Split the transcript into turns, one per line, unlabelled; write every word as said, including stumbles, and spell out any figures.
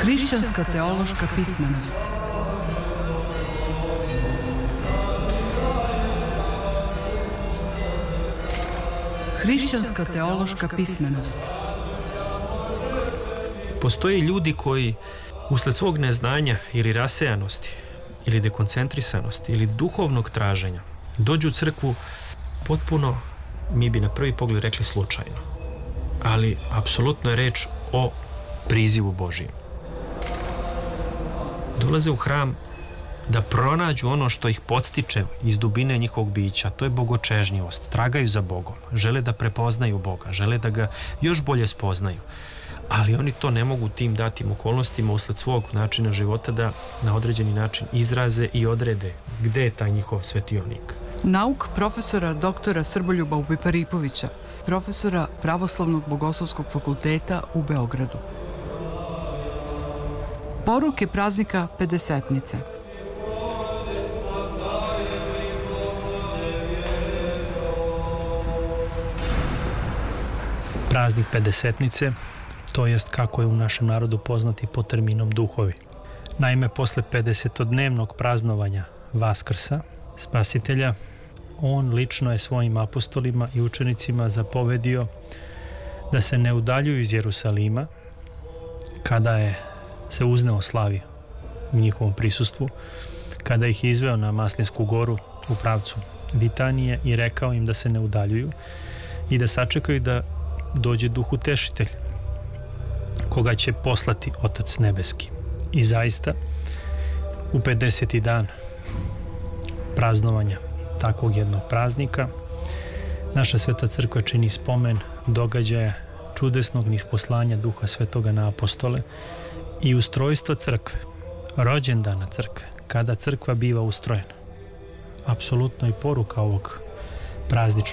Hrišćanska teološka pismenost. Hrišćanska teološka pismenost.
Postoje ljudi koji usled svog neznanja ili rasejanosti ili dekoncentrisanosti ili duhovnog traženja dođu u crkvu potpuno, mi bi na prvi pogled rekli slučajno, ali apsolutno je reč o prizivu Božijem. Dolaze u hram da pronađu ono što ih podstiče iz dubine njihovog bića, to je bogočežnjivost, tragaju za Bogom, žele da prepoznaju Boga, žele da ga još bolje spoznaju, ali oni to ne mogu tim datim okolnostima usled svog načina života da na određeni način izraze i odrede gde je taj njihov svetionik.
Nauk profesora doktora Srboljuba Piparipovića, profesora Pravoslavnog bogoslovskog fakulteta u Beogradu. Poruke praznika Pedesetnice.
Praznik Pedesetnice, to jest kako je u našem narodu poznati pod terminom duhovi. Naime, posle pedesetodnevnog praznovanja Vaskrsa, Spasitelja, on lično je svojim apostolima i učenicima zapovedio da se ne udaljuju iz Jerusalima kada je se uzneo slavi u njihovom prisustvu, kada ih je izveo na Maslinsku goru u pravcu Vitanije i rekao im da se ne udaljuju i da sačekaju da dođe Duh Utešitelj, koga će poslati Otac Nebeski. I zaista, u pedeseti dan praznovanja takvog jednog praznika, naša Sveta Crkva čini spomen događaja čudesnog nisposlanja Duha Svetoga na apostole i ustrojstva crkve, rođendana crkve, kada crkva biva ustrojena. Apsolutno i poruka ovog prazničnog